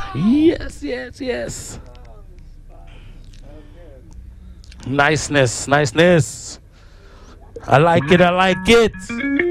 Yes, yes, yes. Niceness, niceness. I like it, I like it.